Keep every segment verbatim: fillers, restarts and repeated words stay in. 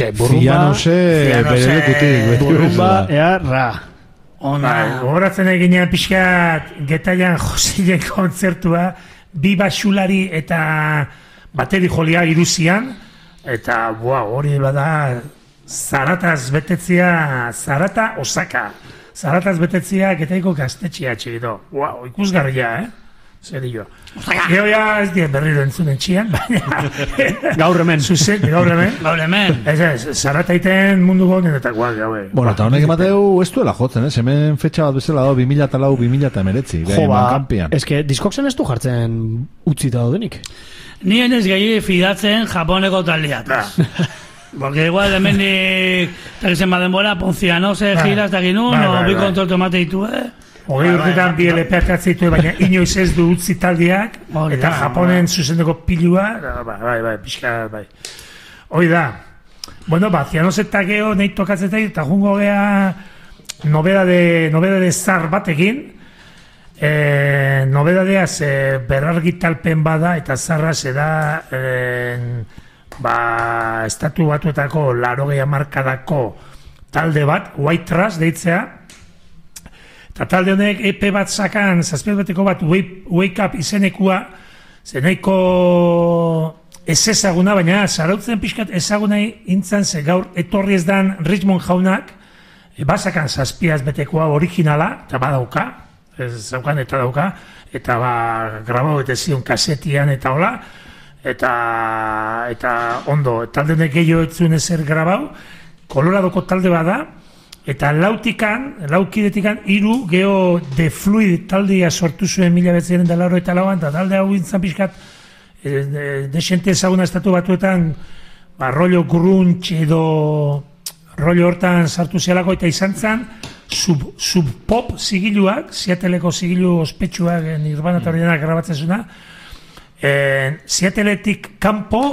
Hortxe, burrumba... Fianose, bere lekutik. Burrumba, ea, ra. Ona, gogoratzen eginean pixkat Getaian Josiren kontzertua, bi basulari eta bateri jolia iruzian, eta boa, hori bada zarataz betetzia, zarata Osaka, zarataz betetzia Getaiko gaztetxea txegido. Wow, ikusgarria, eh? Zer dio. Gero ja ez dien berriro entzunen txian, baina... Gaur hemen. Zuzen, gaur hemen. Gaur hemen. Ez ez, zarataiten mundu gonenetakoak, gaue. Bueno, eta honek emateu ez duela jotzen, ez? Hemen fetxa bat bezala da, bi mila lau, bi mila emeretzi. Jo, ba, eske, diskoksen ez du jartzen utzita daudenik. Nien ez gehi fidatzen Japoneko taldeat. Porque igual hemenik, eta gizien baden bora, Poncianose, gira, eta ginun, o bi kontrolto emate ditu, eh? Hogei urtetan bi L P-ak atzeitu, baina inoiz ez du utzi taldeak, eta Japonen zuzendeko pilua, bai, bai, bai, pixka, bai. Hoi da. Bueno, ba, Cianos eta geho, nahi tokatzetai, eta jungo gea nobedade, nobedade zar batekin, eh, nobedadeaz eh, berrargitalpen bada, eta zarra zeda, eh, ba, estatu batuetako larogei hamarkadako talde bat, White Trash deitzea, eta talde honek E P bat sakan, zazpiaz beteko bat, Wake Up izenekua, zeneiko ez ezaguna, baina zarautzen pixkat ezaguna intzan, ze gaur etorri ez dan Richmond jaunak, e, basakan zazpiaz betekoa originala, eta badauka, ez zaukan eta dauka, eta ba, grabau eta zion kasetian eta hola, eta, eta ondo, talde honek gehiago etzun ezer grabau, Koloradoko talde bada, eta lautikan, laukidetikan, iru geho The Fluid taldea sortu zuen mila betzaren da lauro eta lauan, eta talde hau intzan pixkat, e, de, desente ezaguna estatu batuetan, ba, rollo grunge edo rollo hortan sartu zelako, eta izan zen, sub, sub pop zigiluak, Seattleeko zigilu ospetsuak, Nirvana eta hori denak grabatzen zuna, Seattleetik kanpo,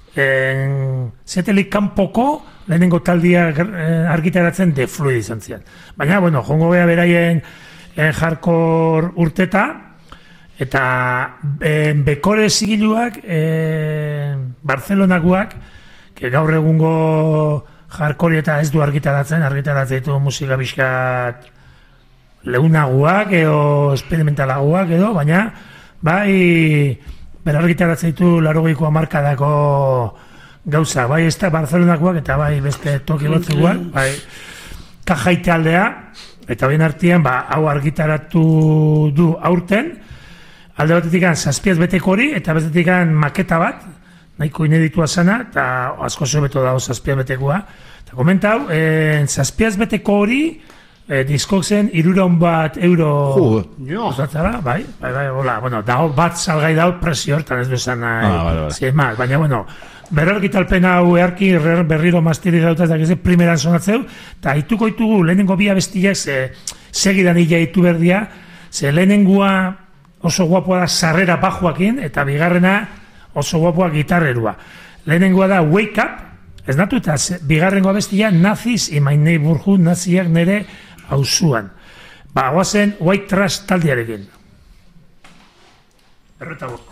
Seattleetik kanpoko, lehenengo taldia argitaratzen The Fluid izan zian. Baina, bueno, jongo beha beraien eh, hardcore urteta, eta eh, bekore zigiluak, eh, Barcelonakoak, que gaur egungo hardcore eta ez du argitaratzen, argitaratzen ditu musika bizkat leunaguak, edo experimentalaguak, edo, baina, bai, berargitaratzen ditu larogeiko hamarkadako gauza, bai ez da Barcelonakoak eta bai beste toki batzuak, bai kajaite aldea, eta bien artean ba, hau argitaratu du aurten, alde batetik zazpiaz beteko hori, eta bestetik maketa bat, nahiko ineditua zana, eta asko zobeto dago zazpiaz betekoa, eta komenta hau, eh, zazpiaz beteko hori, eh, diskoksen iruron bat euro usatzara, bai, bai, bai, hola, bueno, dago bat salgai dago presio hortan ez duzan, ah, vale, vale. Baina, bueno, berrargitalpen hau earki berriro mastiri dautaz da gizte primeran sonatzeu, eta haituko ditugu lehenengo bi abestiak ze, segidan illa hitu berdia, ze lehenengoa oso guapoa da sarrera bajuakin, eta bigarrena oso guapoa gitarrerua. Lehenengoa da Wake Up, ez natu, eta bigarrengo abestia Nazis in my neighborhood, naziak nere hausuan. Ba, guazen White Trash taldearekin. Erretago.